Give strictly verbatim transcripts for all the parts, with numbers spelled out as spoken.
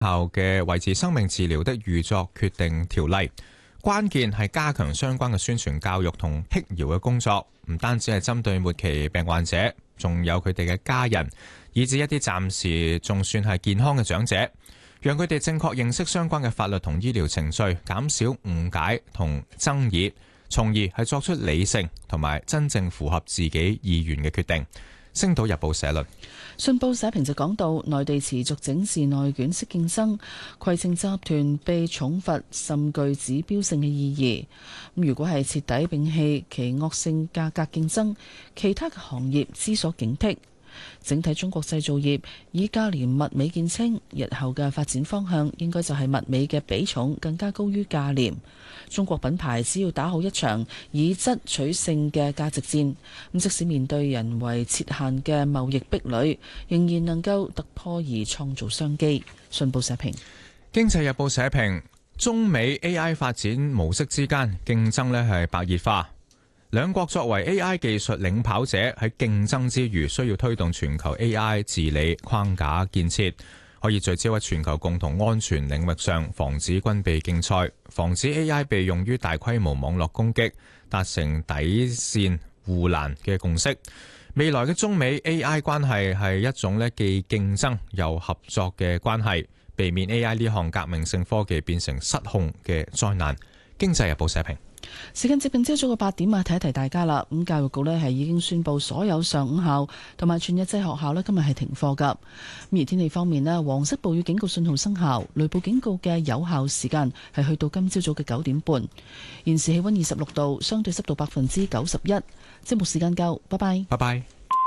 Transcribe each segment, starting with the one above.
效嘅維持生命治療的預作決定條例。關鍵係加強相關嘅宣傳教育同辟謠嘅工作，唔單止係針對末期病患者，仲有佢哋嘅家人，以至一啲暫時仲算係健康嘅長者，讓佢哋正確認識相關嘅法律同醫療程序，減少誤解同爭議，從而係作出理性同埋真正符合自己意願嘅決定。星島日報社論。 信報社評就講到，內地持續整治內卷式競爭，攜程集團被重罰甚具指標性嘅意義。咁如果係徹底摒棄其惡性價格競爭，其他嘅行業知所警惕。整體中國製造業以價廉物美見稱，日後嘅發展方向應該就係物美嘅比重更加高於價廉。中國品牌只要打好一場以質取勝嘅價值戰，咁即使面對人為設限嘅貿易壁壘，仍然能夠突破而創造商機。信報社評。 經濟日報社評，中美 A I 發展模式之間競爭呢係白熱化。兩國作為 A I 技術領跑者，喺競爭之餘，需要推動全球 A I 治理框架建設，可以聚焦喺全球共同安全領域上，防止軍備競賽，防止 A I 被用於大規模網絡攻擊，達成底線護欄嘅共識。未來嘅中美 A I 關係係一種咧既競爭又合作嘅關係，避免 A I 呢項革命性科技變成失控嘅災難。經濟日報社評。 時間接近朝早嘅八點啊，提一提大家啦。咁教育局呢係已經宣布所有上午校同埋全日制學校呢今日係停課噶。咁而天氣方面呢，黃色暴雨警告信號生效，雷暴警告嘅有效時間係去到今朝早嘅九點半。現時氣溫二十六度，相對濕度百分之九十一。節目時間夠，拜拜。 拜拜。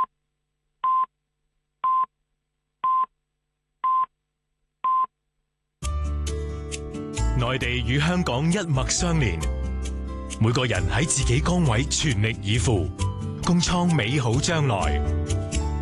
內地與香港一脈相連。每個人喺自己崗位全力以赴，共創美好將來。